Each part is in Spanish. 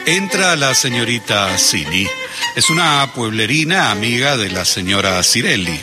Entra la señorita Cini. Es una pueblerina amiga de la señora Cirelli.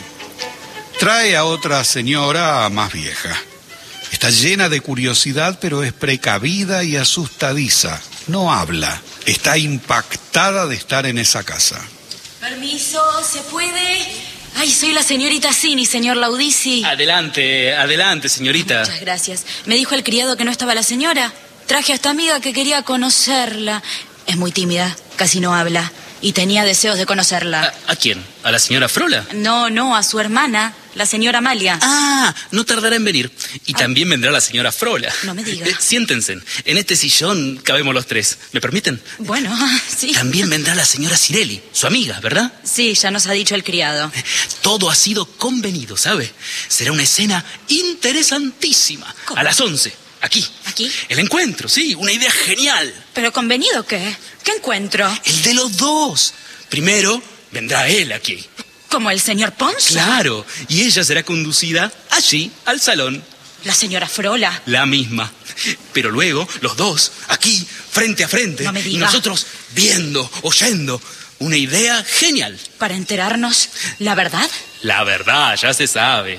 Trae a otra señora más vieja. Está llena de curiosidad, pero es precavida y asustadiza. No habla. Está impactada de estar en esa casa. Permiso, ¿se puede? Ay, soy la señorita Cini, señor Laudisi. Adelante, adelante, señorita. Muchas gracias. Me dijo el criado que no estaba la señora. Traje a esta amiga que quería conocerla. Es muy tímida, casi no habla. Y tenía deseos de conocerla. ¿A quién? ¿A la señora Frola? No, a su hermana, la señora Amalia. Ah, no tardará en venir. Y también vendrá la señora Frola. No me diga. Siéntense. En este sillón cabemos los tres. ¿Me permiten? Bueno, sí. También vendrá la señora Cirelli, su amiga, ¿verdad? Sí, ya nos ha dicho el criado. Todo ha sido convenido, ¿sabe? Será una escena interesantísima. ¿Cómo? A las 11. Aquí. ¿Aquí? El encuentro, sí, una idea genial. ¿Pero convenido qué? ¿Qué encuentro? El de los dos. Primero vendrá él aquí. ¿Como el señor Ponce? Claro, y ella será conducida allí, al salón. La señora Frola. La misma. Pero luego, los dos, aquí, frente a frente. No me diga. Y nosotros viendo, oyendo. Una idea genial. ¿Para enterarnos la verdad? La verdad, ya se sabe.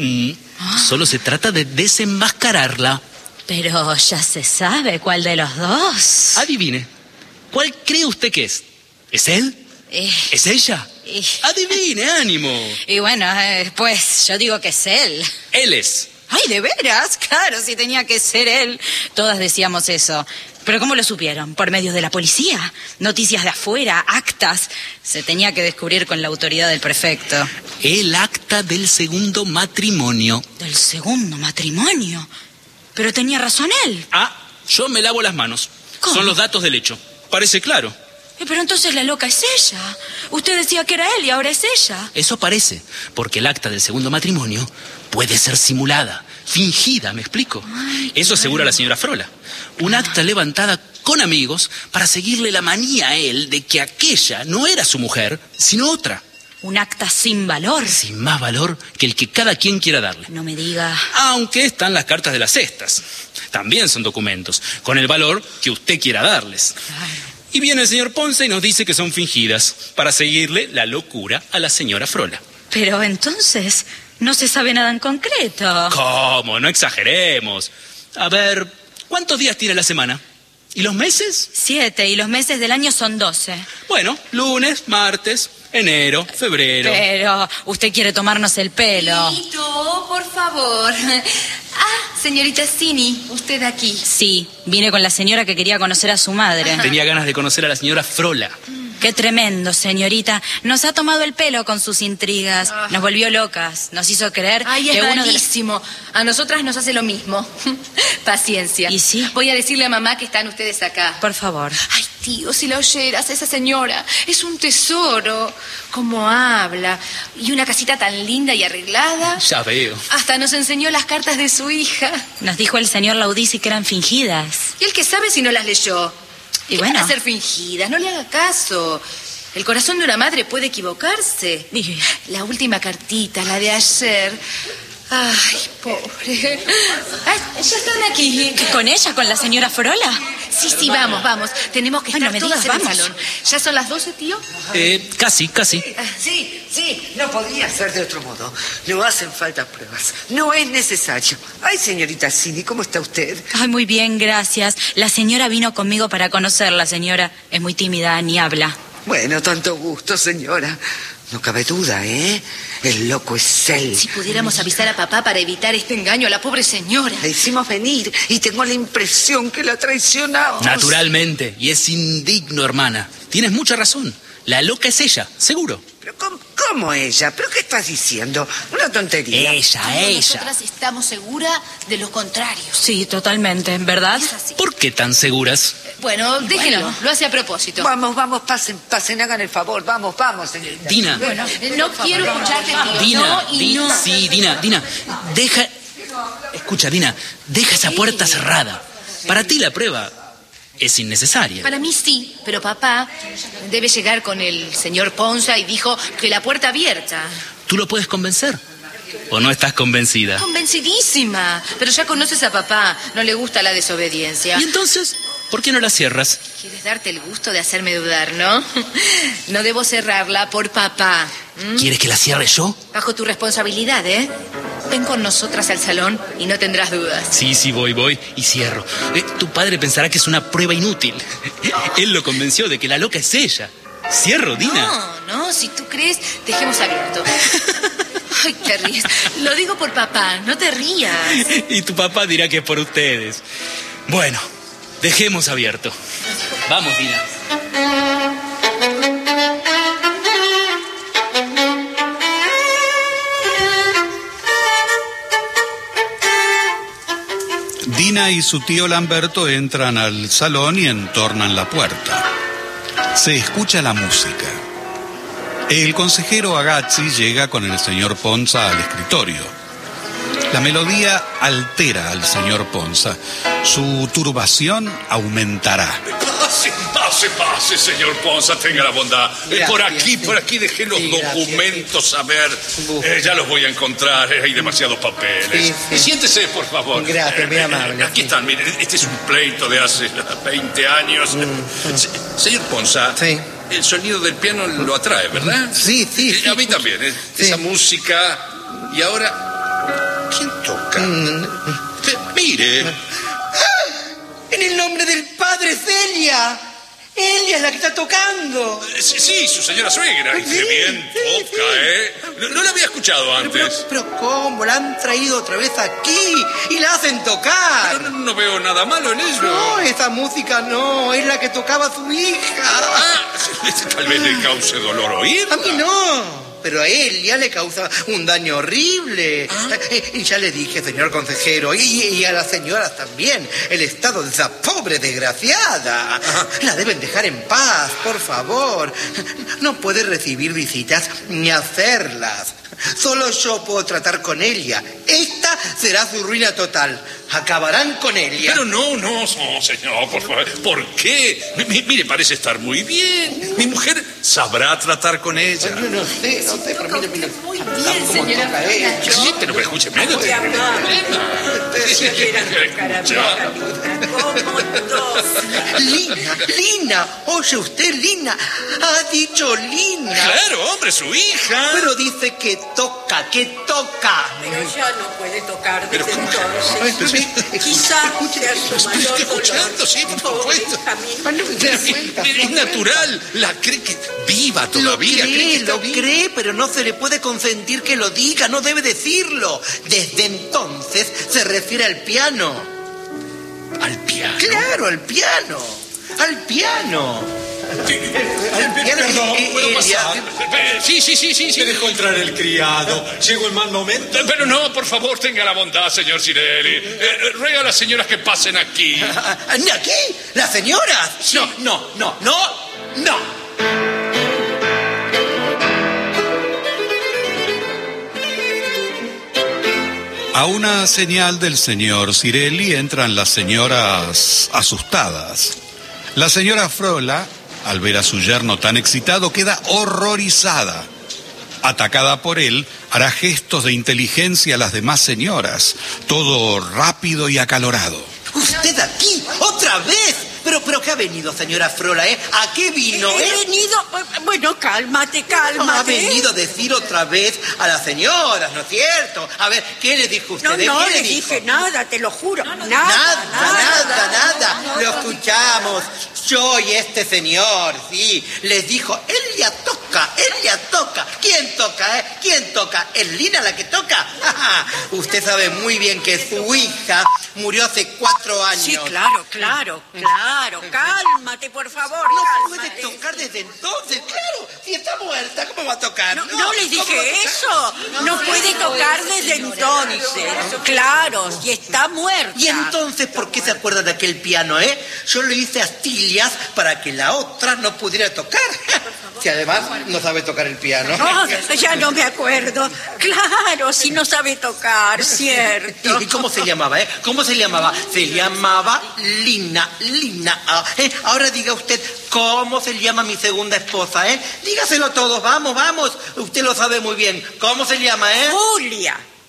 Solo se trata de desenmascararla. Pero ya se sabe cuál de los dos. Adivine. ¿Cuál cree usted que es? ¿Es él? ¿Es ella? Adivine, ánimo. Y bueno, pues yo digo que es él. Él es. Ay, ¿de veras? Claro, si tenía que ser él. Todas decíamos eso. ¿Pero cómo lo supieron? ¿Por medios de la policía? ¿Noticias de afuera? ¿Actas? Se tenía que descubrir con la autoridad del prefecto. El acta del segundo matrimonio. ¿Del segundo matrimonio? Pero tenía razón él. Yo me lavo las manos. ¿Cómo? Son los datos del hecho. Parece claro. Pero entonces la loca es ella. Usted decía que era él y ahora es ella. Eso parece, porque el acta del segundo matrimonio puede ser simulada, fingida, ¿me explico? Eso asegura la señora Frola. Un acta levantada con amigos para seguirle la manía a él de que aquella no era su mujer, sino otra. Un acta sin valor. Sin más valor que el que cada quien quiera darle. No me diga. Aunque están las cartas de las cestas. También son documentos, con el valor que usted quiera darles. Claro. Y viene el señor Ponce y nos dice que son fingidas, para seguirle la locura a la señora Frola. Pero entonces no se sabe nada en concreto. ¿Cómo? No exageremos. A ver, ¿cuántos días tiene la semana? ¿Y los meses? 7, y los meses del año son 12. Bueno, lunes, martes, enero, febrero. Pero usted quiere tomarnos el pelo. Tito, por favor. Señorita Cini, usted aquí. Sí, vine con la señora que quería conocer a su madre. Tenía ganas de conocer a la señora Frola. Qué tremendo, señorita. Nos ha tomado el pelo con sus intrigas. Nos volvió locas. Nos hizo creer Ay, es que uno de rarísimo. A nosotras nos hace lo mismo. Paciencia. ¿Y sí? Voy a decirle a mamá que están ustedes acá. Por favor. Ay, tío, si la oyeras, esa señora es un tesoro. Cómo habla. Y una casita tan linda y arreglada. Ya veo. Hasta nos enseñó las cartas de su hija. Nos dijo el señor Laudisi que eran fingidas. Y él que sabe si no las leyó. Y ¿Qué bueno. van a ser fingidas? No le haga caso. El corazón de una madre puede equivocarse. La última cartita, la de ayer. Ay, pobre. Ay, ya están aquí. ¿Con ella? ¿Con la señora Frola? Sí, vamos. Tenemos que Ay, no estar me todas digas, en el vamos. salón. ¿Ya son las 12, tío? Casi. Sí, no podía ser de otro modo. No hacen falta pruebas. No es necesario. Ay, señorita Cini, ¿cómo está usted? Ay, muy bien, gracias. La señora vino conmigo para conocerla, señora. Es muy tímida, ni habla. Bueno, tanto gusto, señora. No cabe duda, ¿eh? El loco es él. Si pudiéramos avisar a papá para evitar este engaño a la pobre señora. La hicimos venir y tengo la impresión que la traicionamos. Naturalmente. Y es indigno, hermana. Tienes mucha razón. La loca es ella, seguro. ¿Pero cómo ella? ¿Pero qué estás diciendo? Una tontería. Ella. Nosotras estamos seguras de lo contrario. Sí, totalmente, ¿verdad? Es así. ¿Por qué tan seguras? Bueno, déjenlo. Lo hace a propósito. Vamos, pasen, hagan el favor. Vamos, señorita. Dina. Bueno, no quiero escucharte, tío. Dina. Deja... Escucha, Dina, deja esa puerta cerrada. Para ti la prueba es innecesaria. Para mí sí, pero papá debe llegar con el señor Ponza y dijo que la puerta abierta. ¿Tú lo puedes convencer? ¿O no estás convencida? Convencidísima, pero ya conoces a papá, no le gusta la desobediencia. ¿Y entonces? ¿Por qué no la cierras? Quieres darte el gusto de hacerme dudar, ¿no? No debo cerrarla por papá. ¿Quieres que la cierre yo? Bajo tu responsabilidad, ¿eh? Ven con nosotras al salón y no tendrás dudas. Sí, voy y cierro. Tu padre pensará que es una prueba inútil. Él lo convenció de que la loca es ella. ¿Cierro, Dina? No, si tú crees, dejemos abierto. Ay, te ríes. Lo digo por papá, no te rías. Y tu papá dirá que es por ustedes. Bueno, dejemos abierto. Vamos, Dina. Dina y su tío Lamberto entran al salón y entornan la puerta. Se escucha la música. El consejero Agazzi llega con el señor Ponza al escritorio. La melodía altera al señor Ponza. Su turbación aumentará. Pase, señor Ponza, tenga la bondad. Por aquí dejé los documentos, a ver. Ya los voy a encontrar, hay demasiados papeles. Sí. Siéntese, por favor. Gracias, muy amable. Aquí están, miren, este es un pleito de hace 20 años. Señor Ponza, Sí. el sonido del piano lo atrae, ¿verdad? Sí. A mí también, Sí. esa música. Y ahora, ¿quién toca? Mire. En el nombre del padre, Celia. Ella es la que está tocando. Sí, su señora suegra. Y qué bien toca, ¿eh? No la había escuchado antes. Pero ¿cómo? La han traído otra vez aquí y la hacen tocar. Pero no veo nada malo en eso. No, esa música no, es la que tocaba su hija. Tal vez le cause dolor oírla. A mí no, pero a él ya le causa un daño horrible. Y ya le dije, señor consejero, y a las señoras también, el estado de esa pobre desgraciada. La deben dejar en paz, por favor. No puede recibir visitas ni hacerlas. Solo yo puedo tratar con ella. Esta será su ruina total. Acabarán con ella. Pero no, señor, por favor. ¿Por qué? Mire, parece estar muy bien. Mi mujer sabrá tratar con ella. Yo no sé, pero mire. Muy bien, señora. Sí, pero escúcheme. No tiene Lina, oye usted, Lina. Ha dicho Lina. Claro, hombre, su hija. Pero dice que toca. Pero ya no puede tocar Pero desde ¿cómo? entonces. Quizá sea su mayor Estoy dolor. escuchando, sí, por Pobre supuesto. hija mía. Es natural. La cree que viva todavía. Lo cree, pero no se le puede consentir que lo diga, no debe decirlo. Desde entonces se refiere al piano. ¿Al piano? Claro, al piano. Al piano. Perdón, ¿puedo pasar? Sí. Me dejó entrar el criado. Llegó el mal momento. Pero no, por favor, tenga la bondad, señor Cirelli. Ruega a las señoras que pasen aquí. ¿Aquí? ¿Las señoras? No. A una señal del señor Cirelli entran las señoras asustadas. La señora Frola, al ver a su yerno tan excitado, queda horrorizada. Atacada por él, hará gestos de inteligencia a las demás señoras. Todo rápido y acalorado. ¿Usted aquí? ¿Otra vez? ¿Pero qué ha venido, señora Frola, ¿A qué vino, He venido... Bueno, cálmate. Ha venido a decir otra vez a las señoras, ¿no es cierto? A ver, ¿qué le dijo usted? No ¿Qué le dijo? dije nada, te lo juro. Nada. Lo escuchamos. Yo y este señor, sí. Les dijo, ella toca. ¿Quién toca? ¿Es Lina la que toca? Usted sabe muy bien que su hija murió hace 4 años. Sí, claro. Cálmate, por favor. No puede cálmate. tocar desde entonces, claro. Si está muerta, ¿cómo va a tocar? No les ¿cómo va a dije tocar? eso. No puede tocar desde entonces. Claro, y está muerta. ¿Y entonces por qué se acuerda de aquel piano, Yo lo hice astillas para que la otra no pudiera tocar. Si además no sabe tocar el piano. Oh, ya no me acuerdo. Claro, si no sabe tocar, cierto. ¿Y cómo se llamaba, ¿Cómo se llamaba? Se llamaba Lina. Ahora diga usted, ¿cómo se llama mi segunda esposa, Dígaselo todos, vamos. Usted lo sabe muy bien. ¿Cómo se llama, Julia.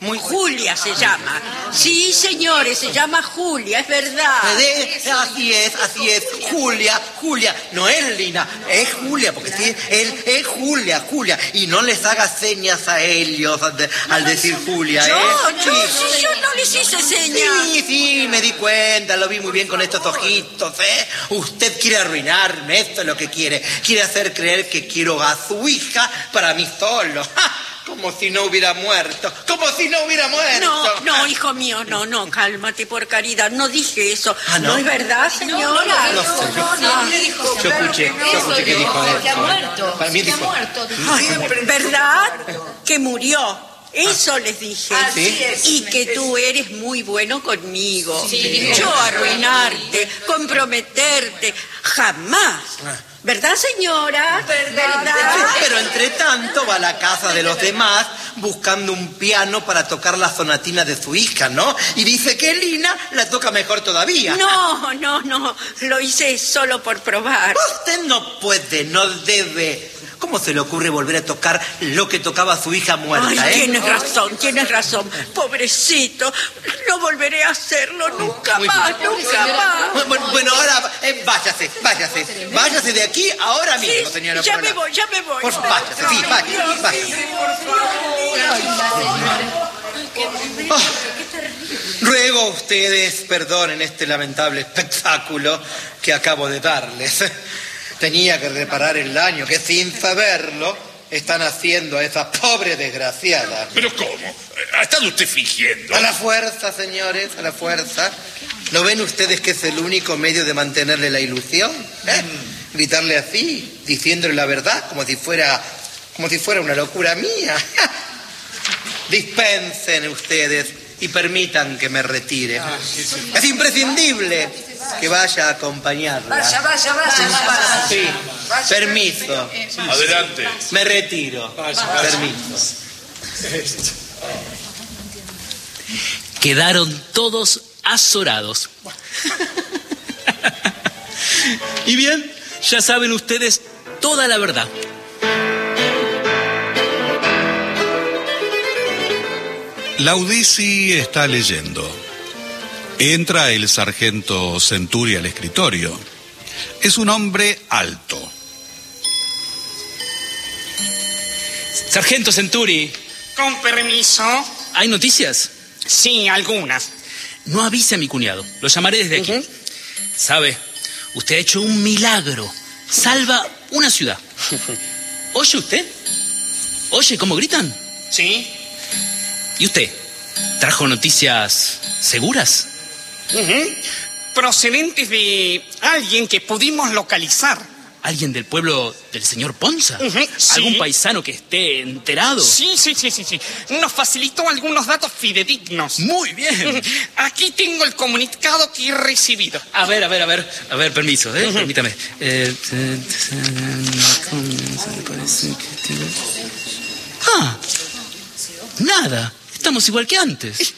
Julia se llama. Sí, señores, se llama Julia, es verdad. Así es. Julia. No es Lina, es Julia, porque sí, él es Julia. Y no les haga señas a ellos al decir Julia, Yo no les hice señas. Sí, me di cuenta, lo vi muy bien con estos ojitos, ¿eh? Usted quiere arruinarme, esto es lo que quiere. Quiere hacer creer que quiero a su hija para mí solo. ¡Ja! Como si no hubiera muerto. No, hijo mío, no, cálmate, por caridad. No dije eso. ¿Ah, no? ¿No es verdad, señora? No sé, yo escuché que dijo él. Se ha muerto. Para mí Se ha dijo. muerto. ¿Verdad? Que murió. Eso les dije. ¿Sí? Y que tú eres muy bueno conmigo. Yo arruinarte, comprometerte, jamás. ¿Verdad, señora? ¿Verdad? Pero entre tanto va a la casa de los demás buscando un piano para tocar la sonatina de su hija, ¿no? Y dice que Lina la toca mejor todavía. No. Lo hice solo por probar. Usted no puede, no debe. ¿Cómo se le ocurre volver a tocar lo que tocaba su hija muerta, Tienes razón. Pobrecito. No volveré a hacerlo nunca más. Bueno, ahora váyase. Váyase de aquí ahora mismo, señora. Ya me voy. Por favor, váyase, sí, váyase. Ruego a ustedes perdonen este lamentable espectáculo que acabo de darles. Tenía que reparar el daño que sin saberlo están haciendo a esa pobre desgraciada. ¿Pero cómo? ¿Ha estado usted fingiendo? A la fuerza, señores, a la fuerza. ¿No ven ustedes que es el único medio de mantenerle la ilusión? Gritarle así, diciéndole la verdad, como si fuera una locura mía. Dispensen ustedes y permitan que me retire. Es imprescindible que vaya a acompañarla. Vaya. Sí, permiso. Adelante. Me retiro. Permiso. Quedaron todos azorados. Y bien, ya saben ustedes toda la verdad. Laudisi está leyendo. Entra el sargento Centuri al escritorio. Es un hombre alto. Sargento Centuri. Con permiso. ¿Hay noticias? Sí, algunas. No avise a mi cuñado. Lo llamaré desde aquí. ¿Sabe? Usted ha hecho un milagro. Salva una ciudad. ¿Oye usted? ¿Oye cómo gritan? Sí. ¿Y usted? ¿Trajo noticias seguras? Procedentes de alguien que pudimos localizar. ¿Alguien del pueblo del señor Ponza? Sí. ¿Algún paisano que esté enterado? Sí. Nos facilitó algunos datos fidedignos. Muy bien. Aquí tengo el comunicado que he recibido. A ver, permiso, permítame. Nada. Estamos igual que antes.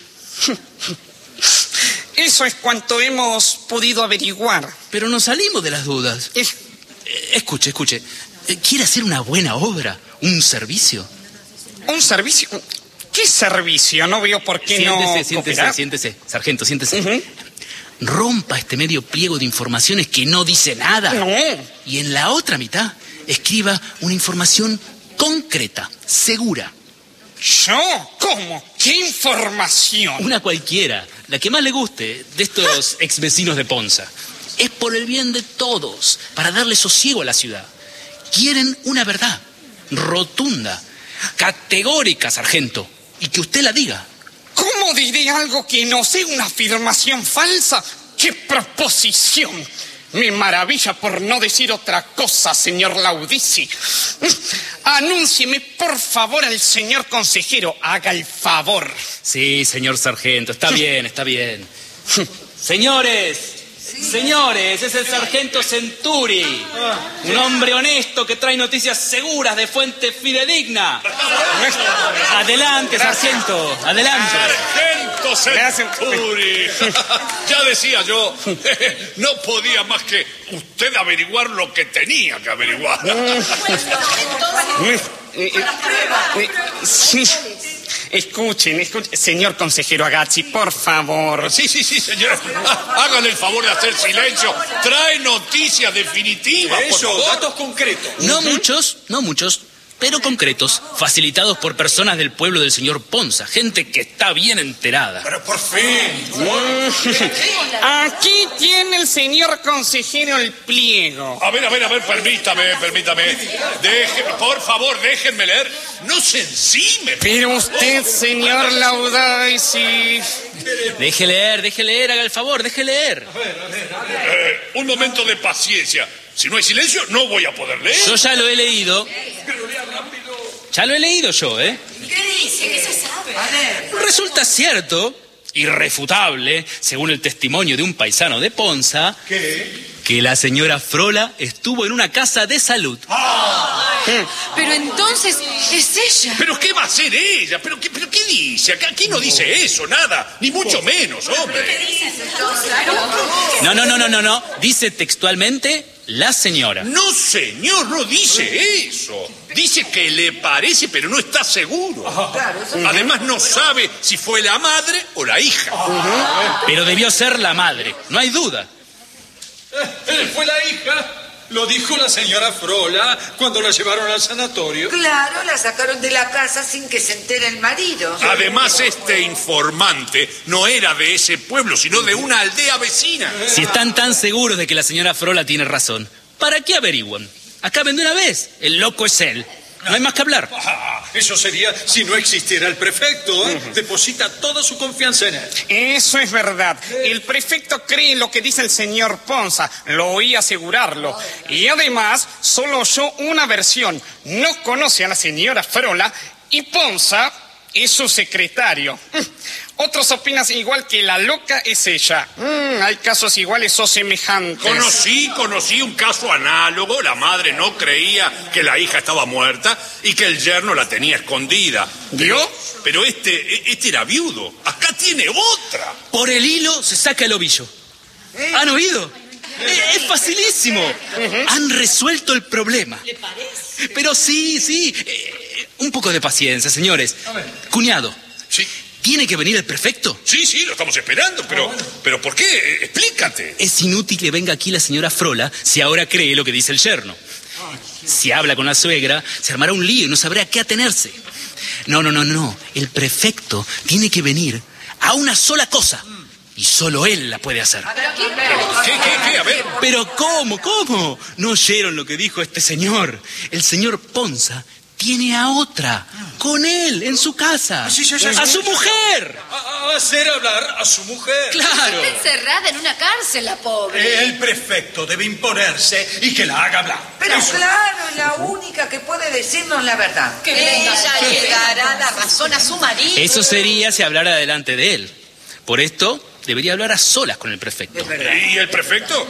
Eso es cuanto hemos podido averiguar. Pero nos salimos de las dudas. Escuche. ¿Quiere hacer una buena obra? ¿Un servicio? ¿Un servicio? ¿Qué servicio? No veo por qué Siéntese, sargento, siéntese. Rompa este medio pliego de informaciones que no dice nada. No. Y en la otra mitad, escriba una información concreta, segura. ¿Yo? ¿Cómo? ¿Qué información? Una cualquiera, la que más le guste, de estos ex vecinos de Ponza. Es por el bien de todos, para darle sosiego a la ciudad. Quieren una verdad rotunda, categórica, sargento, y que usted la diga. ¿Cómo diré algo que no sea una afirmación falsa? ¡Qué proposición! Me maravilla por no decir otra cosa, señor Laudisi. Anúncieme, por favor, al señor consejero. Haga el favor. Sí, señor sargento, está bien. Señores, es el sargento Centuri. Un hombre honesto que trae noticias seguras de fuente fidedigna. Adelante, sargento, adelante. Sargento Centuri. Ya decía yo, no podía más que usted averiguar lo que tenía que averiguar. Escuchen, señor consejero Agazzi, por favor. Sí, señor. Háganle el favor de hacer silencio. Trae noticias definitivas, por favor. Datos concretos. No muchos, pero concretos, facilitados por personas del pueblo del señor Ponza, gente que está bien enterada. Pero por fin. Aquí tiene el señor consejero el pliego. A ver, permítame. Por favor, déjenme leer. No se encime. Pero usted, señor Laudisi... Deje leer, haga el favor, deje leer. Un momento de paciencia. Si no hay silencio, no voy a poder leer. Yo ya lo he leído. Ya lo he leído yo, ¿eh? ¿Qué dice? ¿Qué se sabe? A ver. Resulta cierto, irrefutable, según el testimonio de un paisano de Ponza, que la señora Frola estuvo en una casa de salud. Pero entonces es ella. ¿Pero qué va a hacer ella? ¿Pero qué dice? Aquí no dice eso, nada. Ni mucho menos, hombre. ¿Qué dices entonces? No. Dice textualmente la señora. No, señor, no dice eso. Dice que le parece, pero no está seguro. Además, no sabe si fue la madre o la hija. Pero debió ser la madre, no hay duda. Fue la hija. Lo dijo la señora Frola cuando la llevaron al sanatorio. Claro, la sacaron de la casa sin que se entere el marido. Además, este informante no era de ese pueblo, sino de una aldea vecina. Si están tan seguros de que la señora Frola tiene razón, ¿para qué averiguan? Acaben de una vez, el loco es él. No hay más que hablar. Eso sería si no existiera el prefecto, ¿eh? Deposita toda su confianza en él. Eso es verdad. El prefecto cree lo que dice el señor Ponza. Lo oí asegurarlo. Y además, solo oyó una versión. No conoce a la señora Frola y Ponza es su secretario. Otros opinan igual que la loca es ella. Hay casos iguales o semejantes. Conocí un caso análogo. La madre no creía que la hija estaba muerta y que el yerno la tenía escondida. ¿Vio? Pero este era viudo. Acá tiene otra. Por el hilo se saca el ovillo. ¿Han oído? Es facilísimo. Han resuelto el problema. ¿Le parece? Pero sí. Un poco de paciencia, señores. Cuñado. Sí. ¿Tiene que venir el prefecto? Sí, lo estamos esperando, pero ¿por qué? Explícate. Es inútil que venga aquí la señora Frola si ahora cree lo que dice el yerno. Si habla con la suegra, se armará un lío y no sabrá a qué atenerse. No. El prefecto tiene que venir a una sola cosa. Y solo él la puede hacer. ¿Qué? A ver. ¿Pero cómo? ¿No oyeron lo que dijo este señor? El señor Ponza tiene a otra, con él, en su casa. Sí, ¡A su mujer! A hacer hablar a su mujer. ¡Claro! Está encerrada en una cárcel, la pobre. El prefecto debe imponerse y que la haga hablar. Pero claro, es la única que puede decirnos la verdad. Que ella le dará la razón a su marido. Eso sería si hablara delante de él. Por esto, debería hablar a solas con el prefecto. ¿Y el prefecto?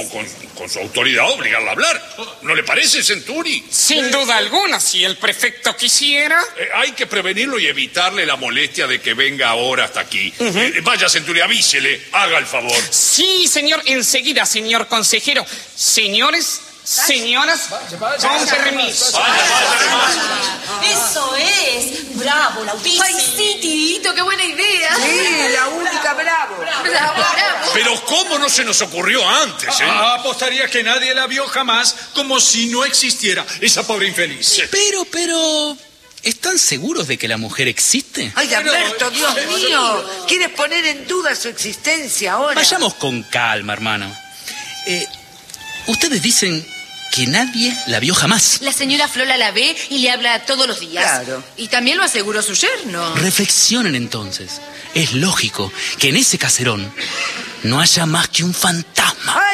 Con su autoridad obligarla a hablar. ¿No le parece, Centuri? Sin duda alguna, si el prefecto quisiera. Hay que prevenirlo y evitarle la molestia de que venga ahora hasta aquí. Vaya, Centuri, avísele, haga el favor. Sí, señor, enseguida, señor consejero. Señoras, con permiso. Eso es. Bravo, Laudisi. Ay, sí, Tito, qué buena idea. Sí, la única bravo. Bravo. Pero ¿cómo no se nos ocurrió antes, Apostaría que nadie la vio jamás, como si no existiera esa pobre infeliz. Pero... ¿están seguros de que la mujer existe? Ay, Alberto, Dios mío. ¿Quieres poner en duda su existencia ahora? Vayamos con calma, hermano. Ustedes dicen que nadie la vio jamás. La señora Frola la ve y le habla todos los días. Claro. Y también lo aseguró su yerno. Reflexionen entonces. Es lógico que en ese caserón no haya más que un fantasma.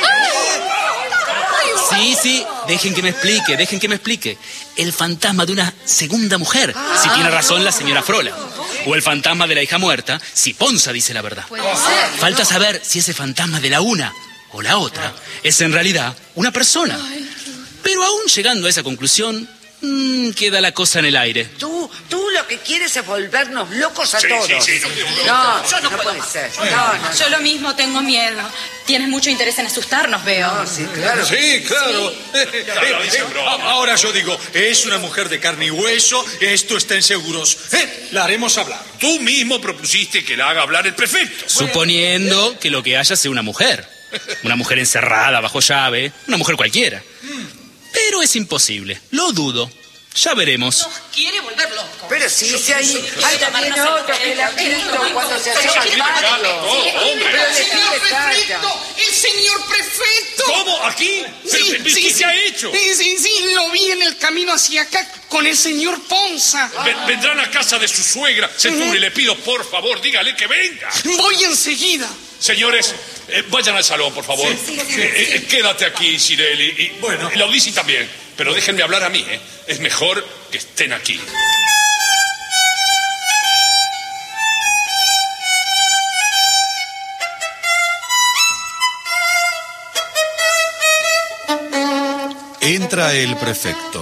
Sí, dejen que me explique. El fantasma de una segunda mujer, si tiene razón la señora Frola. O el fantasma de la hija muerta, si Ponza dice la verdad. Puede ser. Falta saber si ese fantasma de la una o la otra es en realidad una persona. Pero aún llegando a esa conclusión, Queda la cosa en el aire. Tú lo que quieres es volvernos locos a todos. Sí, No puede ser. No. Yo lo mismo tengo miedo. Tienes mucho interés en asustarnos, veo. No, sí, claro. Sí, claro. Ahora yo digo, es una mujer de carne y hueso, esto está en seguros. La haremos hablar. Tú mismo propusiste que la haga hablar el prefecto. Suponiendo que lo que haya sea una mujer. Una mujer encerrada bajo llave. Una mujer cualquiera. Pero es imposible. Lo dudo. Ya veremos. Nos quiere volver locos. Pero sí, si hay también otro que la ha visto cuando se hacía el patio. Pero le pide carta. ¡El señor prefecto! ¿Cómo? ¿Aquí? ¿Qué se ha hecho? Sí, lo vi en el camino hacia acá con el señor Ponza. Vendrán a casa de su suegra. Centuri, le pido, por favor, dígale que venga. Voy enseguida. Señores, vayan al salón, por favor. Quédate aquí, Cirelli. Y bueno, Laudisi también. Pero déjenme hablar a mí, ¿eh? Es mejor que estén aquí. Entra el prefecto.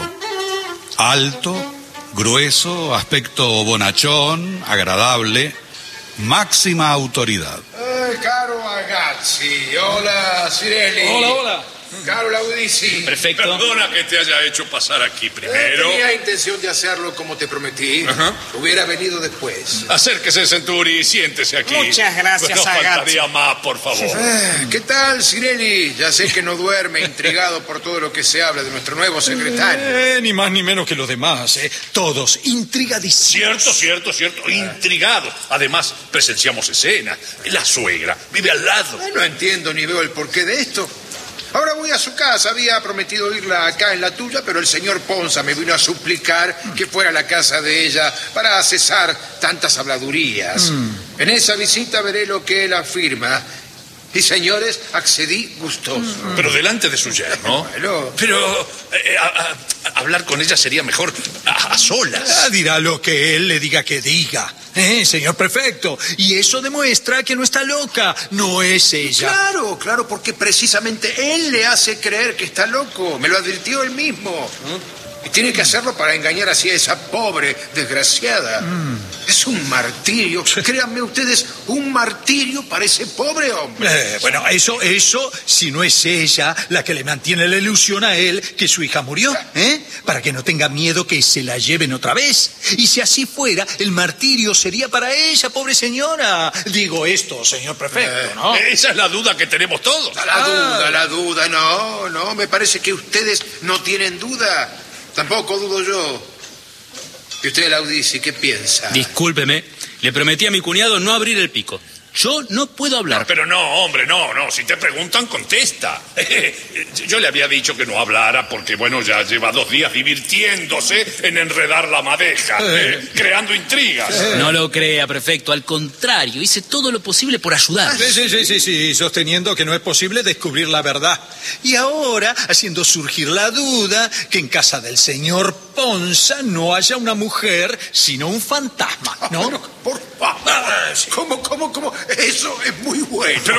Alto, grueso, aspecto bonachón, agradable, máxima autoridad. Caro Agazzi, hola Cirelli. Hola. Caro Laudisi. Prefecto. Perdona que te haya hecho pasar aquí primero. Tenía intención de hacerlo como te prometí. Hubiera venido después. Acérquese, Centuri, siéntese aquí. Muchas gracias, No Agazzi. faltaría más, por favor. ¿Qué tal, Cirelli? Ya sé que no duerme, intrigado por todo lo que se habla de nuestro nuevo secretario. Ni más ni menos que los demás, todos intrigadísimos. Cierto. Intrigado. Además, presenciamos escenas. La suegra vive al lado. No entiendo ni veo el porqué de esto. Ahora voy a su casa. Había prometido irla acá en la tuya, pero el señor Ponza me vino a suplicar que fuera a la casa de ella para cesar tantas habladurías. En esa visita veré lo que él afirma. Y, señores, accedí gustoso. Pero delante de su yerno. Bueno. Pero hablar con ella sería mejor a solas. Dirá lo que él le diga que diga, señor prefecto. Y eso demuestra que no está loca, no es ella. Claro, porque precisamente él le hace creer que está loco. Me lo advirtió él mismo. Y tiene que hacerlo para engañar así a esa pobre desgraciada. Es un martirio. Créanme ustedes, un martirio para ese pobre hombre. Bueno, eso, si no es ella la que le mantiene la ilusión a él que su hija murió, para que no tenga miedo que se la lleven otra vez. Y si así fuera, el martirio sería para ella, pobre señora. Digo esto, señor prefecto, ¿no? Esa es la duda que tenemos todos. La duda, no, me parece que ustedes no tienen duda. Tampoco dudo yo. ¿Y usted, Laudisi, qué piensa? Discúlpeme, le prometí a mi cuñado no abrir el pico. Yo no puedo hablar. No, pero no, hombre, no. Si te preguntan, contesta. Yo le había dicho que no hablara porque, bueno, ya lleva 2 días divirtiéndose en enredar la madeja, creando intrigas. No lo crea, prefecto. Al contrario, hice todo lo posible por ayudar. Sí, sosteniendo que no es posible descubrir la verdad. Y ahora, haciendo surgir la duda que en casa del señor Ponza no haya una mujer, sino un fantasma, ¿no? Por favor. ¿Cómo? Eso es muy bueno. Pero,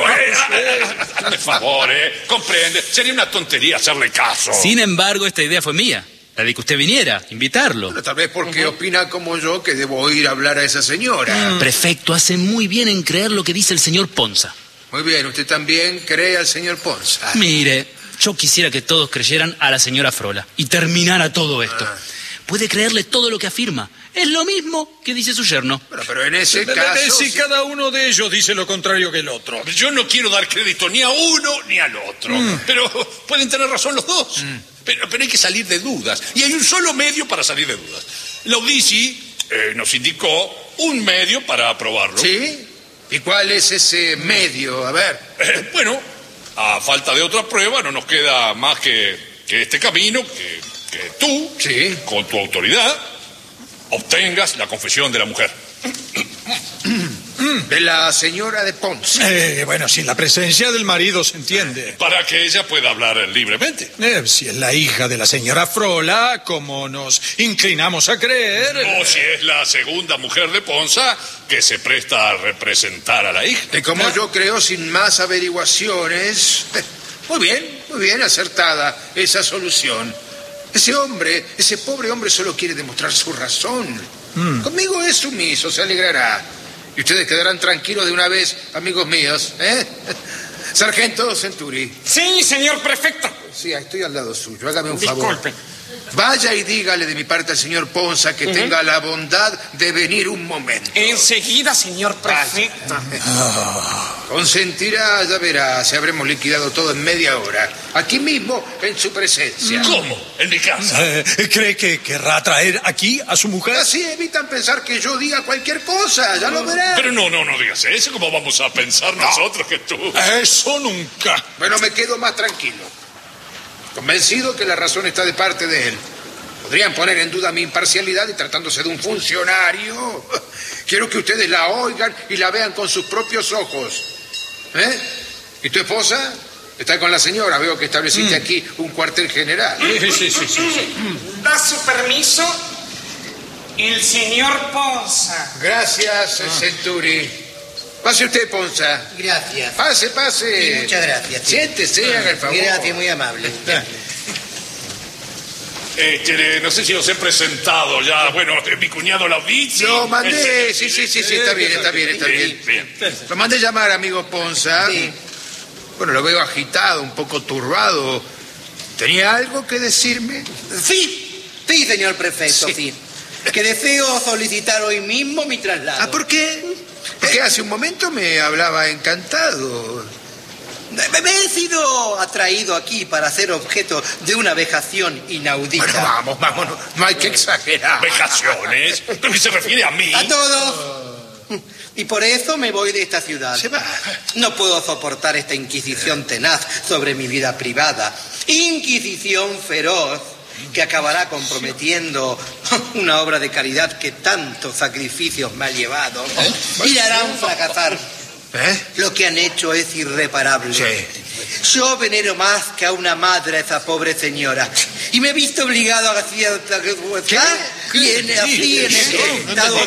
por favor, comprende. Sería una tontería hacerle caso. Sin embargo, esta idea fue mía. La de que usted viniera, invitarlo. Bueno, tal vez porque opina como yo que debo ir a hablar a esa señora. Prefecto, hace muy bien en creer lo que dice el señor Ponza. Muy bien, usted también cree al señor Ponza. Mire, yo quisiera que todos creyeran a la señora Frola y terminara todo esto. Puede creerle todo lo que afirma. Es lo mismo que dice su yerno. Pero en ese caso... Si cada uno de ellos dice lo contrario que el otro. Yo no quiero dar crédito ni a uno ni al otro. Pero pueden tener razón los dos. Pero hay que salir de dudas. Y hay un solo medio para salir de dudas. Laudisi nos indicó un medio para aprobarlo. ¿Sí? ¿Y cuál es ese medio? A ver. Bueno, a falta de otra prueba no nos queda más que este camino, que tú, con tu autoridad, obtengas la confesión de la mujer. De la señora de Ponce. Bueno, sin la presencia del marido se entiende. Para que ella pueda hablar libremente. Si es la hija de la señora Frola, como nos inclinamos a creer... O si es la segunda mujer de Ponza que se presta a representar a la hija. Y como yo creo, sin más averiguaciones... Muy bien, acertada esa solución. Ese pobre hombre solo quiere demostrar su razón. Conmigo es sumiso, se alegrará. Y ustedes quedarán tranquilos de una vez, amigos míos, ¿eh? Sargento Centuri. Sí, señor prefecto. Sí, estoy al lado suyo. Hágame un favor. Disculpe. Vaya y dígale de mi parte al señor Ponza que tenga la bondad de venir un momento. Enseguida, señor prefecto. Consentirá, ya verá, se habremos liquidado todo en media hora. Aquí mismo, en su presencia. ¿Cómo? ¿En mi casa? ¿Cree que querrá traer aquí a su mujer? Así evitan pensar que yo diga cualquier cosa, ya lo verán. Pero no digas eso. ¿Cómo vamos a pensar nosotros que tú? Eso nunca. Bueno, me quedo más tranquilo. Convencido que la razón está de parte de él. Podrían poner en duda mi imparcialidad y tratándose de un funcionario. Quiero que ustedes la oigan y la vean con sus propios ojos. ¿Eh? ¿Y tu esposa? Está con la señora. Veo que estableciste aquí un cuartel general. Sí. ¿Da su permiso? El señor Ponza. Gracias, Centuri. Pase usted, Ponza. Gracias. Pase. Sí, muchas gracias. Sí. Siéntese, haga el favor. Gracias, muy amable. No sé si los he presentado ya. Bueno, mi cuñado Laudizzi. Lo mandé, sí, está bien. Lo mandé llamar, amigo Ponza. Sí. Bueno, lo veo agitado, un poco turbado. ¿Tenía algo que decirme? Sí, señor prefecto, sí. Que deseo solicitar hoy mismo mi traslado. ¿Por qué? Porque hace un momento me hablaba encantado. Me he sido atraído aquí para ser objeto de una vejación inaudita. Bueno, vamos, no hay que exagerar. ¿Vejaciones? ¿Pero qué se refiere a mí? A todos. Y por eso me voy de esta ciudad. Se va. No puedo soportar esta inquisición tenaz sobre mi vida privada. Inquisición feroz que acabará comprometiendo una obra de caridad que tantos sacrificios me ha llevado. Y le harán fracasar. Lo que han hecho es irreparable. Sí. Yo venero más que a una madre a esa pobre señora. Y me he visto obligado a cierta... Y en ese estado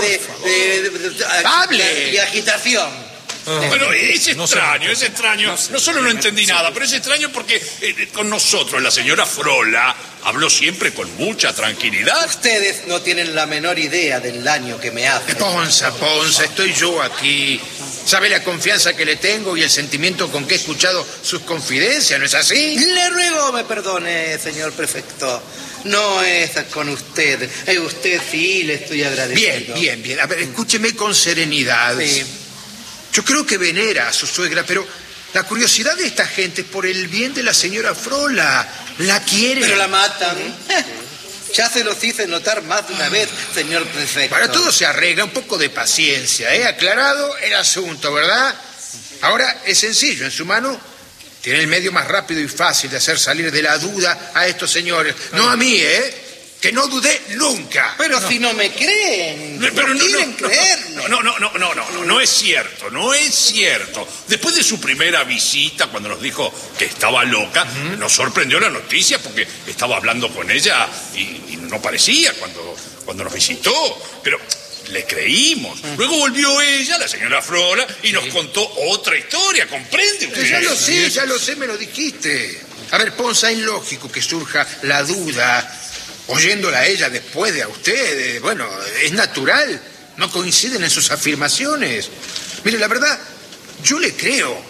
de agitación. Pero es extraño. No solo no entendí nada, pero es extraño porque con nosotros la señora Frola habló siempre con mucha tranquilidad. Ustedes no tienen la menor idea del daño que me hace. Ponza, estoy yo aquí. ¿Sabe la confianza que le tengo y el sentimiento con que he escuchado sus confidencias, no es así? Le ruego me perdone, señor prefecto. No es con usted. Usted sí le estoy agradeciendo. Bien. A ver, escúcheme con serenidad. Sí. Yo creo que venera a su suegra, pero la curiosidad de esta gente es por el bien de la señora Frola. La quiere. Pero la matan. Ya se los hice notar más de una vez, señor prefecto. Para todo se arregla, un poco de paciencia, ¿eh? Aclarado el asunto, ¿verdad? Ahora es sencillo, en su mano tiene el medio más rápido y fácil de hacer salir de la duda a estos señores. No a mí, ¿eh? Que no dudé nunca. Pero si no me creen, pero no quieren creerme. No es cierto. Después de su primera visita, cuando nos dijo que estaba loca, nos sorprendió la noticia porque estaba hablando con ella y no parecía cuando nos visitó. Pero le creímos. Luego volvió ella, la señora Frola, y nos contó otra historia, ¿comprende usted? Ya lo sé, me lo dijiste. A ver, Ponza, es lógico que surja la duda oyéndola a ella después de a usted. Bueno, es natural. No coinciden en sus afirmaciones. Mire, la verdad, yo le creo,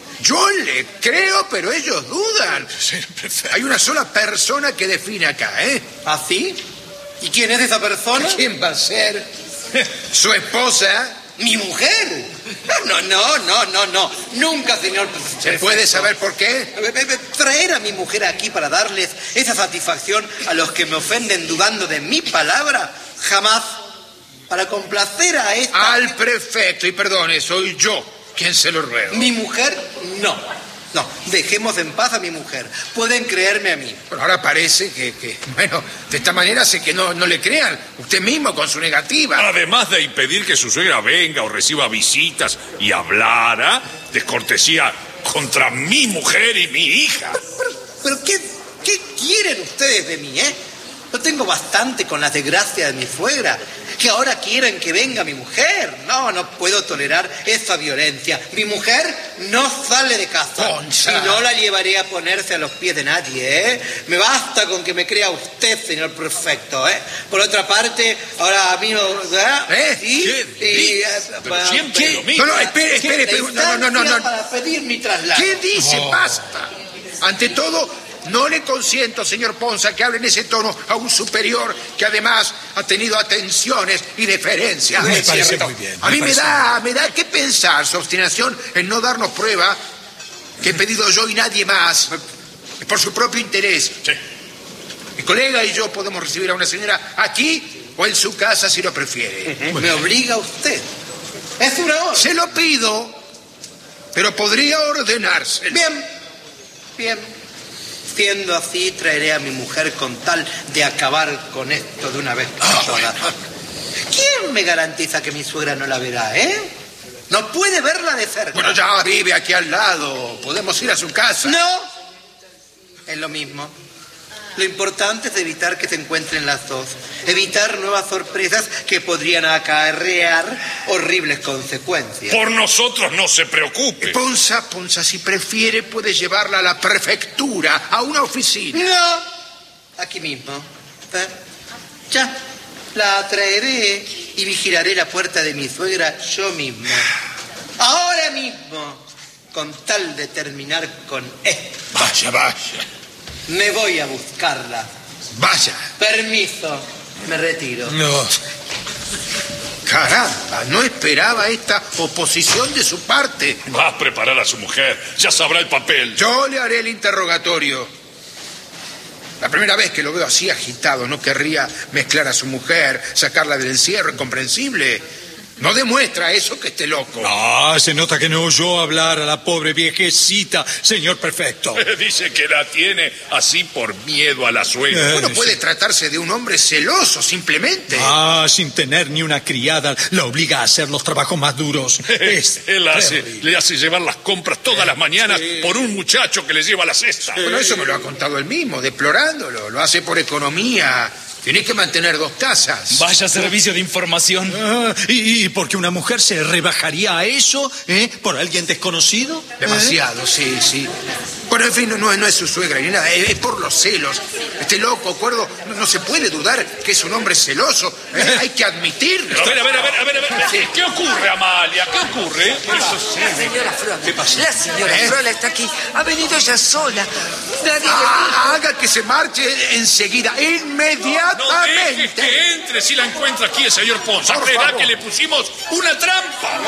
pero ellos dudan. Hay una sola persona que define acá, ¿eh? ¿Ah, sí? ¿Y quién es esa persona? ¿Quién va a ser? ¿Su esposa? ¿Mi mujer? No. Nunca, señor prefecto. ¿Se puede saber por qué? Traer a mi mujer aquí para darles esa satisfacción a los que me ofenden dudando de mi palabra, jamás. Para complacer a esta... Al prefecto, y perdone, soy yo quien se lo ruego. ¿Mi mujer? No, dejemos en paz a mi mujer. Pueden creerme a mí. Bueno, ahora parece que de esta manera hace que no le crean. Usted mismo con su negativa. Además de impedir que su suegra venga o reciba visitas y hablara, descortesía contra mi mujer y mi hija. Pero ¿qué quieren ustedes de mí, eh? No tengo bastante con las desgracias de mi suegra, que ahora quieren que venga mi mujer. No puedo tolerar esa violencia. Mi mujer no sale de casa. Ponza. Y no la llevaré a ponerse a los pies de nadie, ¿eh? Me basta con que me crea usted, señor prefecto, ¿eh? Por otra parte, ahora a mí no... ¿Sí? Pero siempre lo mismo. No, espere. No. Para pedir mi traslado. ¿Qué dice? Basta. Ante todo, no le consiento, señor Ponza, que hable en ese tono a un superior que además ha tenido atenciones y deferencia. Me parece muy bien. A mí me da que pensar su obstinación en no darnos prueba que he pedido yo y nadie más, por su propio interés. Sí. Mi colega y yo podemos recibir a una señora aquí o en su casa si lo prefiere. Me obliga usted. Es una orden. Se lo pido, pero podría ordenarse. Bien. Siendo así, traeré a mi mujer con tal de acabar con esto de una vez por todas. ¿Quién me garantiza que mi suegra no la verá, No puede verla de cerca. Bueno, ya vive aquí al lado. Podemos ir a su casa. No. Es lo mismo. Lo importante es evitar que se encuentren las dos. Evitar nuevas sorpresas que podrían acarrear horribles consecuencias. Por nosotros no se preocupe. Ponza, si prefiere, puede llevarla a la prefectura, a una oficina. No. Aquí mismo. Ya. La traeré y vigilaré la puerta de mi suegra yo mismo. Ahora mismo. Con tal de terminar con esto. Vaya. Me voy a buscarla. Vaya. Permiso. Me retiro. No. Caramba, no esperaba esta oposición de su parte. Va a preparar a su mujer. Ya sabrá el papel. Yo le haré el interrogatorio. La primera vez que lo veo así agitado, no querría mezclar a su mujer, sacarla del encierro, incomprensible. No demuestra eso que esté loco. No, se nota que no oyó hablar a la pobre viejecita, señor prefecto. Dice que la tiene así por miedo a la suegra. Bueno, puede tratarse de un hombre celoso, simplemente. Sin tener ni una criada, la obliga a hacer los trabajos más duros. Él le hace llevar las compras todas las mañanas por un muchacho que le lleva la cesta. Bueno, eso me lo ha contado él mismo, deplorándolo. Lo hace por economía. Tenés que mantener 2 casas. Vaya servicio de información. ¿Y porque una mujer se rebajaría a eso, por alguien desconocido? Demasiado, sí. Bueno, en fin, no es su suegra ni nada, es por los celos. Este loco, acuerdo, no se puede dudar que es un hombre celoso. Hay que admitirlo. A ver. ¿Qué ocurre, Amalia? ¿Qué ocurre? La señora Frola. ¿Qué pasó? La señora Frola está aquí. Ha venido ella sola. Haga que se marche enseguida, inmediatamente. No dejes que entre si la encuentra aquí el señor Ponza. Verá que le pusimos una trampa.